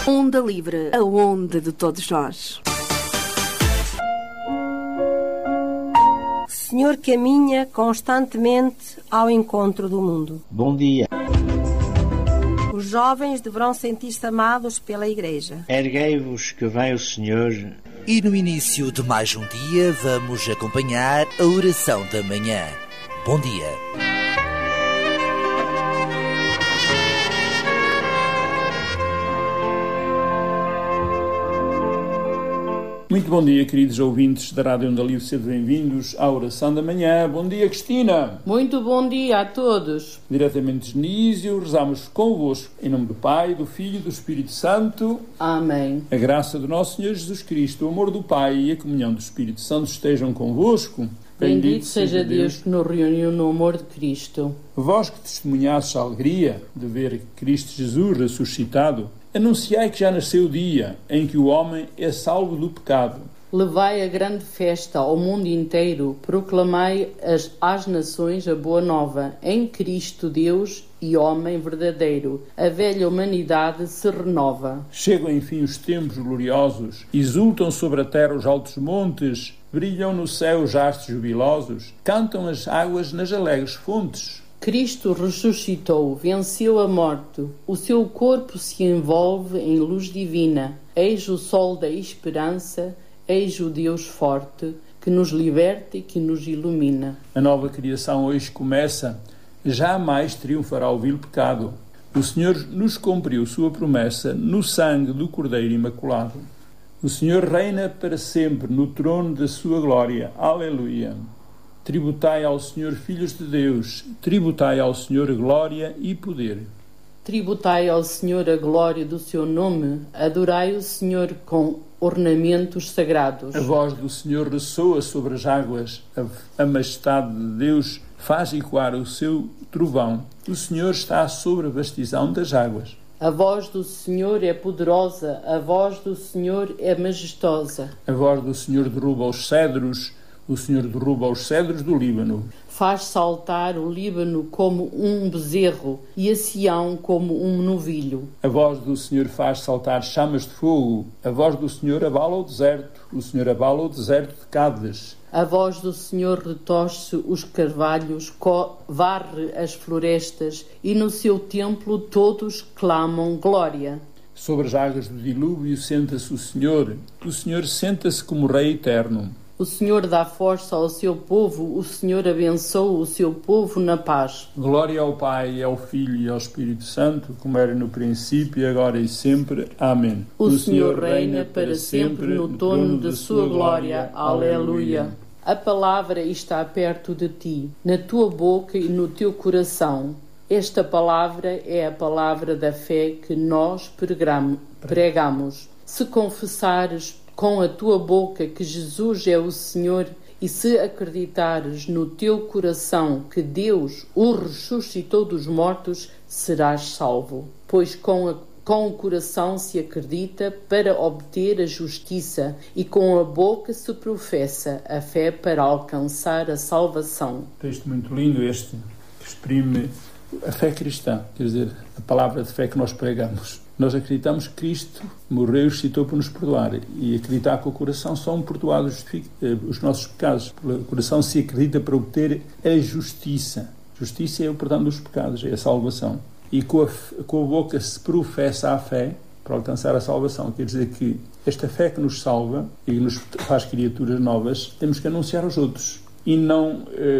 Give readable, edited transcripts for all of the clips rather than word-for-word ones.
Onda Livre, a onda de todos nós. Senhor caminha constantemente ao encontro do mundo. Bom dia. Os jovens deverão sentir-se amados pela Igreja. Erguei-vos que vem o Senhor. E no início de mais um dia vamos acompanhar a oração da manhã. Bom dia. Muito bom dia, queridos ouvintes da Rádio Onda Livre, sejam bem-vindos à oração da manhã. Bom dia, Cristina. Muito bom dia a todos. Diretamente de Nísio, rezamos convosco, em nome do Pai, do Filho e do Espírito Santo. Amém. A graça do nosso Senhor Jesus Cristo, o amor do Pai e a comunhão do Espírito Santo estejam convosco. Bendito seja Deus que nos reuniu no amor de Cristo. Vós que testemunhastes a alegria de ver Cristo Jesus ressuscitado, anunciai que já nasceu o dia em que o homem é salvo do pecado. Levai a grande festa ao mundo inteiro, proclamai às nações a boa nova, em Cristo Deus e homem verdadeiro. A velha humanidade se renova. Chegam enfim os tempos gloriosos, exultam sobre a terra os altos montes, brilham no céu os astros jubilosos, cantam as águas nas alegres fontes. Cristo ressuscitou, venceu a morte, o seu corpo se envolve em luz divina. Eis o sol da esperança, eis o Deus forte, que nos liberta e que nos ilumina. A nova criação hoje começa, jamais triunfará o vil pecado. O Senhor nos cumpriu sua promessa no sangue do Cordeiro Imaculado. O Senhor reina para sempre no trono da sua glória. Aleluia. Tributai ao Senhor, filhos de Deus, tributai ao Senhor glória e poder. Tributai ao Senhor a glória do seu nome, adorai o Senhor com ornamentos sagrados. A voz do Senhor ressoa sobre as águas, a majestade de Deus faz ecoar o seu trovão. O Senhor está sobre a vastidão das águas. A voz do Senhor é poderosa, a voz do Senhor é majestosa. A voz do Senhor derruba os cedros, o Senhor derruba os cedros do Líbano. Faz saltar o Líbano como um bezerro e a Sião como um novilho. A voz do Senhor faz saltar chamas de fogo. A voz do Senhor abala o deserto. O Senhor abala o deserto de Cádiz. A voz do Senhor retorce os carvalhos, varre as florestas e no seu templo todos clamam glória. Sobre as águas do dilúvio senta-se o Senhor. O Senhor senta-se como Rei eterno. O Senhor dá força ao seu povo, o Senhor abençoa o seu povo na paz. Glória ao Pai, ao Filho e ao Espírito Santo, como era no princípio, agora e sempre. Amém. O Senhor reina para sempre no trono de sua glória. Aleluia. A palavra está perto de ti, na tua boca e no teu coração. Esta palavra é a palavra da fé que nós pregamos. Se confessares com a tua boca que Jesus é o Senhor e se acreditares no teu coração que Deus o ressuscitou dos mortos, serás salvo. Pois com o coração se acredita para obter a justiça e com a boca se professa a fé para alcançar a salvação. Texto muito lindo este, que exprime a fé cristã, quer dizer, a palavra de fé que nós pregamos. Nós acreditamos que Cristo morreu e ressuscitou para nos perdoar. E acreditar com o coração são perdoados os nossos pecados. O coração se acredita para obter a justiça. Justiça é o perdão dos pecados, é a salvação. E com a boca se professa a fé para alcançar a salvação. Quer dizer que esta fé que nos salva e que nos faz criaturas novas, temos que anunciar aos outros. E não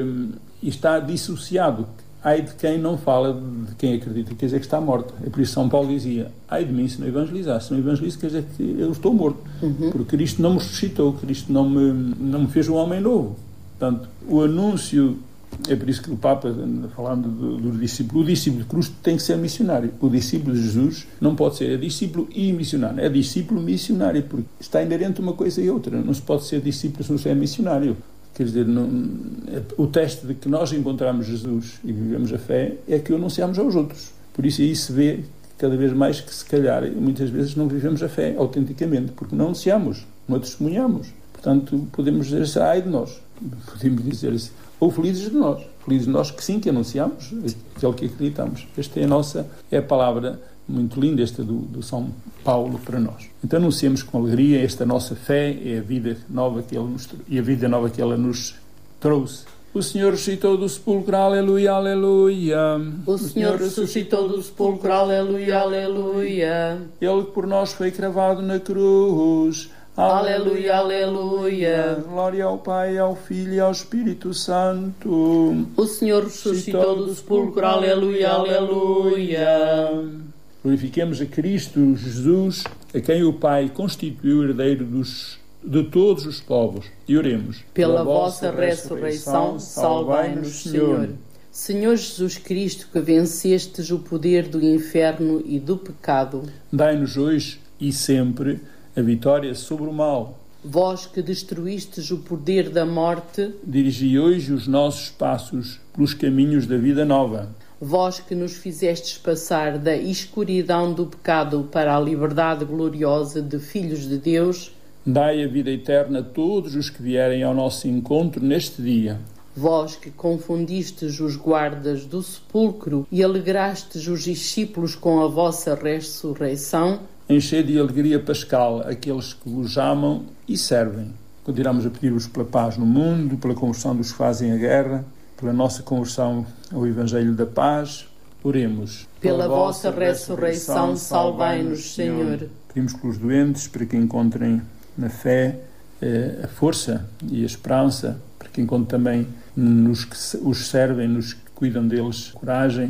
está dissociado. Ai de quem não fala de quem acredita, quer dizer que está morto. É por isso São Paulo dizia, ai de mim se não evangelizar. Se não evangelizo quer dizer que eu estou morto. Porque Cristo não me ressuscitou, Cristo não me fez um homem novo. Portanto, o anúncio, é por isso que o Papa, falando do discípulo, o discípulo de Cristo tem que ser missionário. O discípulo de Jesus não pode ser discípulo e missionário. É discípulo missionário, porque está inerente uma coisa e outra. Não se pode ser discípulo se não se é missionário. Quer dizer, o teste de que nós encontramos Jesus e vivemos a fé é que o anunciamos aos outros. Por isso aí se vê cada vez mais que se calhar muitas vezes não vivemos a fé autenticamente, porque não anunciamos, não testemunhamos. Portanto, podemos dizer assim, ai de nós. Podemos dizer assim, ou felizes de nós que sim, que anunciamos aquilo que acreditamos. Esta é a palavra muito linda esta do São Paulo para nós. Então anunciamos com alegria esta nossa fé e a vida nova que Ele nos trouxe. O Senhor ressuscitou do sepulcro, aleluia, aleluia. O Senhor ressuscitou do sepulcro, aleluia, aleluia. Ele que por nós foi cravado na cruz, aleluia, aleluia. Glória ao Pai, ao Filho e ao Espírito Santo. O Senhor ressuscitou do sepulcro, aleluia, aleluia. Glorifiquemos a Cristo Jesus, a quem o Pai constituiu herdeiro de todos os povos. E oremos. Pela vossa ressurreição, salvai-nos, Senhor. Senhor Jesus Cristo, que vencestes o poder do inferno e do pecado, dai-nos hoje e sempre a vitória sobre o mal. Vós que destruístes o poder da morte, dirigi hoje os nossos passos pelos caminhos da vida nova. Vós que nos fizestes passar da escuridão do pecado para a liberdade gloriosa de filhos de Deus, dai a vida eterna a todos os que vierem ao nosso encontro neste dia. Vós que confundistes os guardas do sepulcro e alegrastes os discípulos com a vossa ressurreição, enchei de alegria pascal aqueles que vos amam e servem. Continuamos a pedir-vos pela paz no mundo, pela conversão dos que fazem a guerra, pela nossa conversão ao Evangelho da Paz. Oremos. Pela vossa ressurreição, salvai-nos, Senhor. Pedimos pelos doentes, para que encontrem na fé a força e a esperança, para que encontrem também nos que os servem, nos que cuidam deles, coragem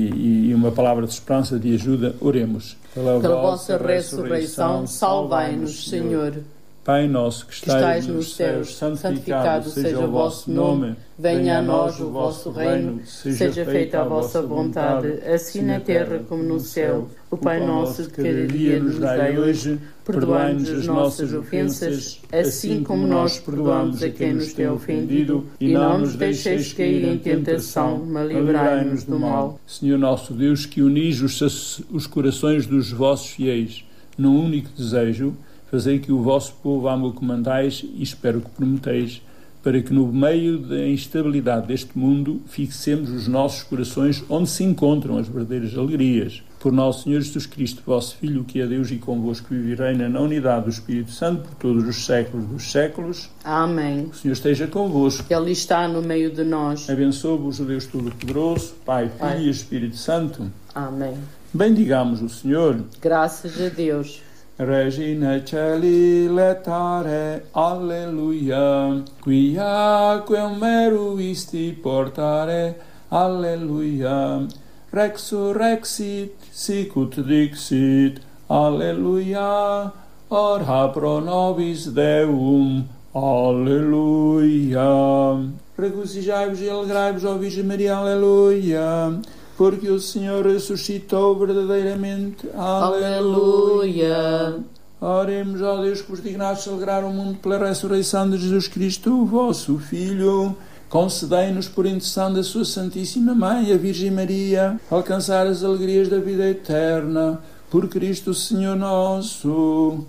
e uma palavra de esperança, de ajuda. Oremos. Pela vossa ressurreição, salvai-nos, Senhor. Pai nosso que estais nos céus, santificado seja o vosso nome. Venha a nós o vosso reino. Seja feita a vossa vontade, assim na terra como no céu. O Pai nosso de cada dia nos dai hoje. Perdoai-nos as nossas ofensas, assim como nós perdoamos a quem nos tem ofendido. E não nos deixeis cair em tentação, mas livrai-nos do mal. Senhor nosso Deus, que unis os corações dos vossos fiéis num único desejo, fazei que o vosso povo ame o que mandais e espero que prometeis, para que no meio da instabilidade deste mundo fixemos os nossos corações onde se encontram as verdadeiras alegrias. Por nosso Senhor Jesus Cristo, vosso Filho, que é Deus e convosco vive e reina na unidade do Espírito Santo por todos os séculos dos séculos. Amém. O Senhor esteja convosco. Ele está no meio de nós. Abençoe-vos o Deus Todo-Poderoso, Pai, Filho e Espírito Santo. Amém. Bendigamos o Senhor. Graças a Deus. Regina Celi letare, alleluia, quiaque meruisti portare, alleluia, resurrexit, sicut dixit, alleluia, ora pro nobis Deum, alleluia. Regozijai-vos e alegrai-vos, ó Virgem Maria, alleluia, porque o Senhor ressuscitou verdadeiramente. Aleluia. Oremos, ó Deus, que vos dignastes alegrar o mundo pela ressurreição de Jesus Cristo, o vosso Filho. Concedei-nos, por intercessão da sua Santíssima Mãe, a Virgem Maria, alcançar as alegrias da vida eterna. Por Cristo, Senhor nosso.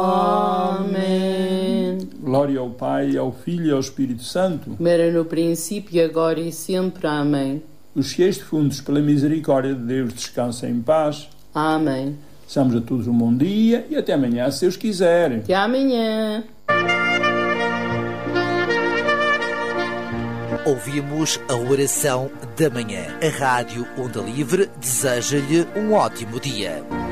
Amém. Glória ao Pai, ao Filho e ao Espírito Santo. Como era no princípio, agora e sempre. Amém. Os fiéis defuntos, pela misericórdia de Deus, descansem em paz. Amém. Desejamos a todos um bom dia e até amanhã, se Deus quiser. Até amanhã. Ouvimos a oração da manhã. A Rádio Onda Livre deseja-lhe um ótimo dia.